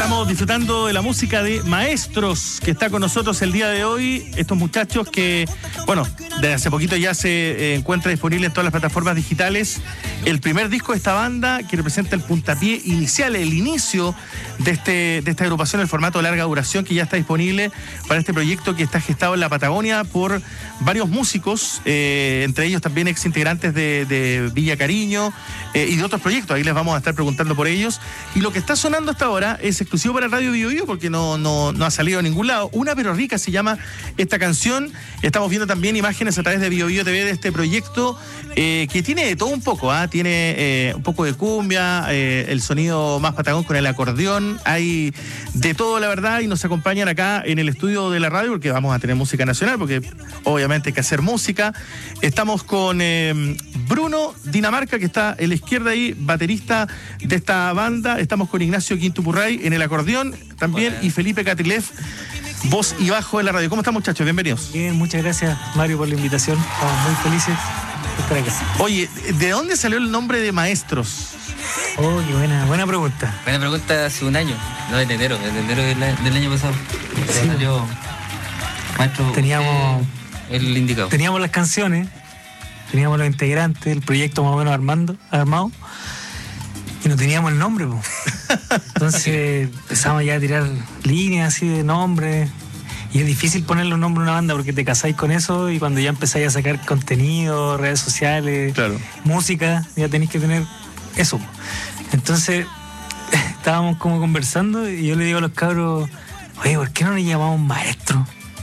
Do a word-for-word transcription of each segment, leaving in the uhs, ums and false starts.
Estamos disfrutando de la música de Maestros, que está con nosotros el día de hoy. Estos muchachos que, bueno, desde hace poquito ya se eh, encuentra disponible en todas las plataformas digitales. El primer disco de esta banda que representa el puntapié inicial, el inicio de, este, de esta agrupación, el formato de larga duración que ya está disponible para este proyecto que está gestado en la Patagonia por varios músicos, eh, entre ellos también ex integrantes de, de Villa Cariño eh, y de otros proyectos. Ahí les vamos a estar preguntando por ellos. Y lo que está sonando hasta ahora es exclusivo para Radio Bio Bio porque no, no, no ha salido a ningún lado. Una pero rica se llama esta canción. Estamos viendo también imágenes a través de Bio Bio T V de este proyecto eh, que tiene de todo un poco. ¿eh? Tiene eh, un poco de cumbia, eh, el sonido más patagón con el acordeón. Hay de todo, la verdad, y nos acompañan acá en el estudio de la radio porque vamos a tener música nacional, porque obviamente hay que hacer música. Estamos con eh, Bruno Dinamarca, que está en la izquierda ahí, baterista de esta banda. Estamos con Ignacio Quintupurray en el acordeón también. Hola. Y Felipe Catrilev, voz y bajo en la radio. ¿Cómo están, muchachos? Bienvenidos. Bien, muchas gracias, Mario, por la invitación. Estamos muy felices de estar acá. Oye, ¿de dónde salió el nombre de Maestros? Oh, qué buena, buena pregunta. Buena pregunta hace un año, no, en enero, en enero del, del año pasado. Sí. Salió Maestro. Teníamos, eh, el indicado. Teníamos las canciones, teníamos los integrantes, el proyecto más o menos armando, armado, y no teníamos el nombre, po. Entonces empezamos ya a tirar líneas así de nombres. Y es difícil ponerle un nombre a una banda porque te casáis con eso y cuando ya empezáis a sacar contenido, redes sociales, claro, música, ya tenéis que tener eso. Entonces estábamos como conversando y yo le digo a los cabros, oye, ¿por qué no nos llamamos Maestro?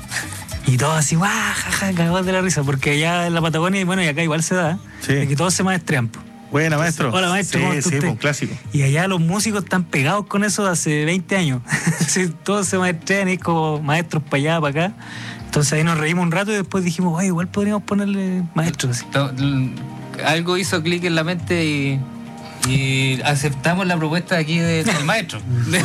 Y todos así, guau, jaja, cagados de la risa, porque allá en la Patagonia, y bueno, y acá igual se da, sí, de que todos se maestrean. Buena, maestro. Hola, maestro. Sí, ¿cómo está sí, usted? un clásico. Y allá los músicos están pegados con eso de hace veinte años. Sí, todos se maestrean y es como maestros para allá, para acá. Entonces ahí nos reímos un rato y después dijimos, oye, igual podríamos ponerle maestros. Algo hizo clic en la mente y, y aceptamos la propuesta aquí de, del maestro.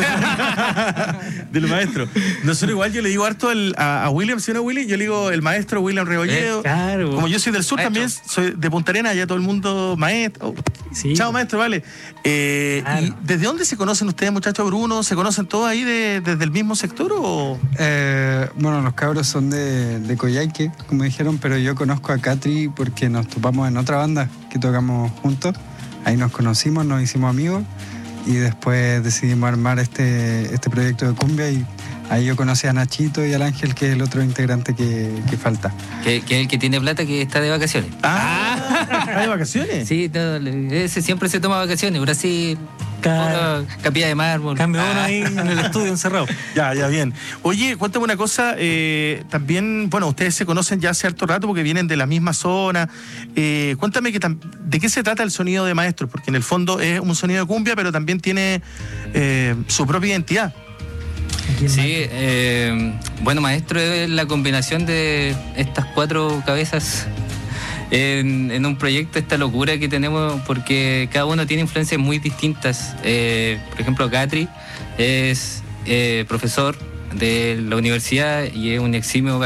Del maestro. Nosotros igual yo le digo harto al, a, a William, ¿sí o no, Willy? Yo le digo el maestro William Rebolledo. Eh, claro. Como yo soy del sur Maestro. también, soy de Punta Arenas, allá todo el mundo maestro. Oh, Sí. chao, maestro, vale. Eh, Claro. ¿Y desde dónde se conocen ustedes, muchachos? Bruno, ¿se conocen todos ahí de, desde el mismo sector o...? Eh, bueno, los cabros son de, de Coyhaique, como dijeron, pero yo conozco a Catri porque nos topamos en otra banda que tocamos juntos. Ahí nos conocimos, nos hicimos amigos y después decidimos armar este, este proyecto de cumbia y ahí yo conocí a Nachito y al Ángel, que es el otro integrante que, que falta. Que, que es el que tiene plata, que está de vacaciones. Ah, ¿está de vacaciones? Sí, no, ese siempre se toma vacaciones. Brasil, Claro. Capilla de Mármol. Cambio Ah. uno ahí en el estudio encerrado. Ya, ya, bien. Oye, cuéntame una cosa, eh, también, bueno, ustedes se conocen ya hace harto rato porque vienen de la misma zona. Eh, cuéntame que tam- de qué se trata el sonido de Maestros, porque en el fondo es un sonido de cumbia, pero también tiene eh, su propia identidad. Sí, eh, bueno, Maestro es la combinación de estas cuatro cabezas en, en un proyecto, esta locura que tenemos, porque cada uno tiene influencias muy distintas. Eh, por ejemplo, Catri es eh, profesor de la universidad y es un eximio